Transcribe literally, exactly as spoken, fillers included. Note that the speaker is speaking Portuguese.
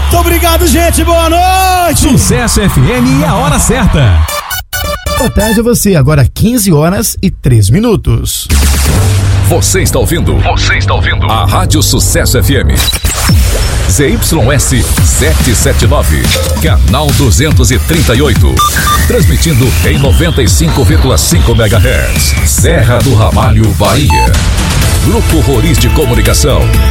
Muito obrigado, gente. Boa noite. Sucesso F M e a hora certa. Boa tarde a você. Agora quinze horas e três minutos. Você está ouvindo? Você está ouvindo? A Rádio Sucesso F M. Z Y S setecentos e setenta e nove, canal duzentos e trinta e oito. Transmitindo em noventa e cinco vírgula cinco megahertz. Serra do Ramalho, Bahia. Grupo Roriz de Comunicação.